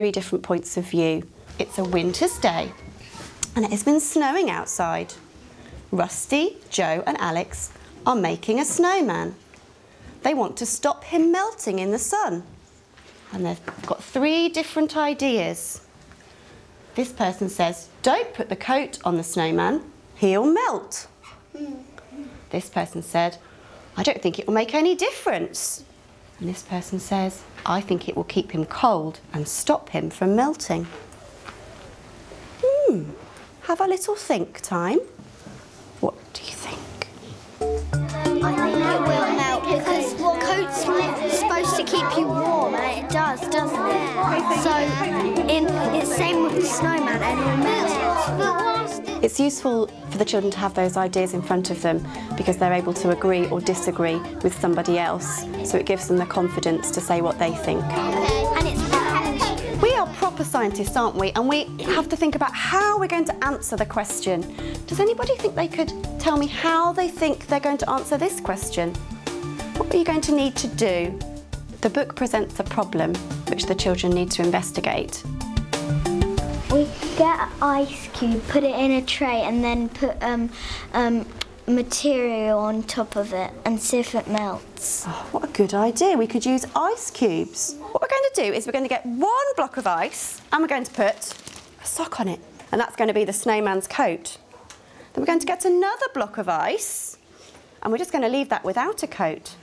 Three different points of view. It's a winter's day and it has been snowing outside. Rusty, Joe and Alex are making a snowman. They want to stop him melting in the sun. And they've got three different ideas. This person says, don't put the coat on the snowman, he'll melt. This person said, I don't think it will make any difference. And this person says, I think it will keep him cold and stop him from melting. Have a little think time. What do you think? I think it will melt because coat's supposed to keep you warm and it does, doesn't it? So it's same with the snowman and it will melt. It's useful for the children to have those ideas in front of them because they're able to agree or disagree with somebody else, so it gives them the confidence to say what they think. We are proper scientists, aren't we? And we have to think about how we're going to answer the question. Does anybody think they could tell me how they think they're going to answer this question? What are you going to need to do? The book presents a problem which the children need to investigate. We get an ice cube, put it in a tray and then put material on top of it and see if it melts. Oh, what a good idea. We could use ice cubes. What we're going to do is we're going to get one block of ice and we're going to put a sock on it. And that's going to be the snowman's coat. Then we're going to get another block of ice and we're just going to leave that without a coat.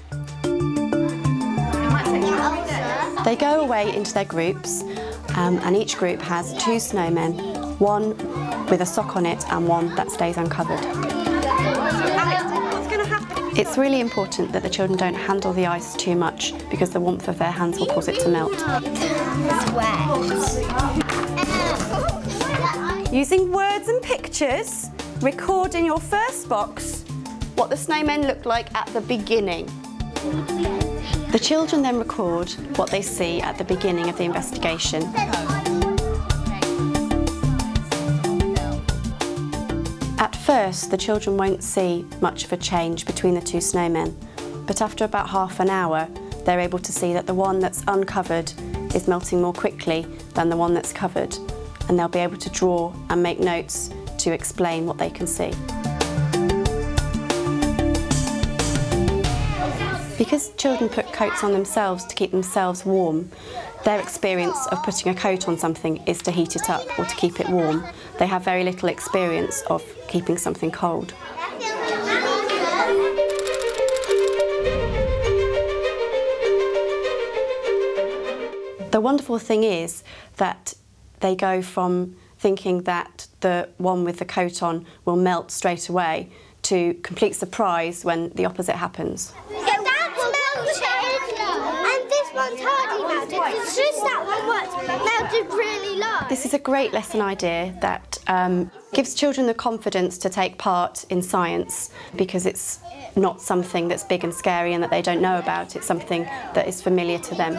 They go away into their groups and each group has two snowmen, one with a sock on it and one that stays uncovered. What's going to happen? It's really important that the children don't handle the ice too much because the warmth of their hands will cause it to melt. It's wet. Using words and pictures, record in your first box what the snowmen looked like at the beginning. The children then record what they see at the beginning of the investigation. At first, the children won't see much of a change between the two snowmen, but after about half an hour, they're able to see that the one that's uncovered is melting more quickly than the one that's covered, and they'll be able to draw and make notes to explain what they can see. Because children put coats on themselves to keep themselves warm, their experience of putting a coat on something is to heat it up or to keep it warm. They have very little experience of keeping something cold. The wonderful thing is that they go from thinking that the one with the coat on will melt straight away to complete surprise when the opposite happens. It's just that one melted really low. This is a great lesson idea that gives children the confidence to take part in science because it's not something that's big and scary and that they don't know about. It's something that is familiar to them.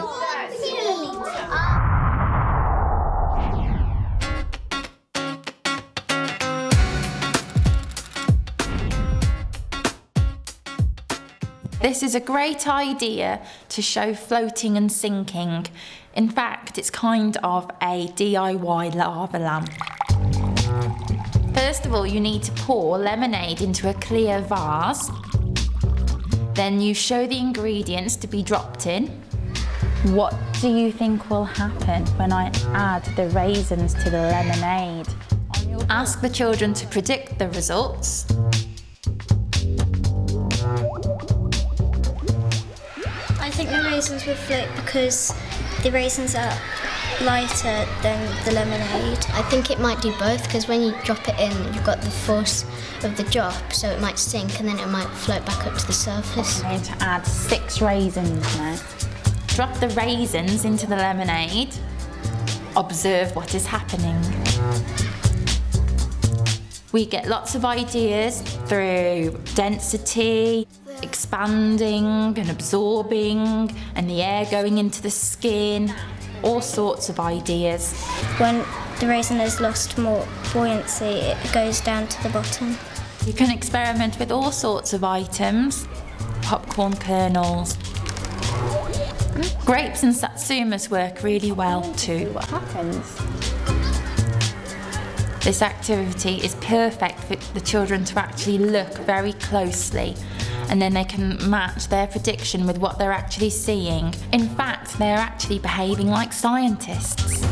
This is a great idea to show floating and sinking. In fact, it's kind of a DIY lava lamp. First of all, you need to pour lemonade into a clear vase. Then you show the ingredients to be dropped in. What do you think will happen when I add the raisins to the lemonade? Ask the children to predict the results. I think the raisins will float because the raisins are lighter than the lemonade. I think it might do both because when you drop it in, you've got the force of the drop, so it might sink and then it might float back up to the surface. I'm going to add 6 raisins now. Drop the raisins into the lemonade. Observe what is happening. We get lots of ideas through density, expanding and absorbing, and the air going into the skin, all sorts of ideas. When the raisin has lost more buoyancy, it goes down to the bottom. You can experiment with all sorts of items, popcorn kernels. Grapes and satsumas work really well too. What happens? This activity is perfect for the children to actually look very closely, and then they can match their prediction with what they're actually seeing. In fact, they're actually behaving like scientists.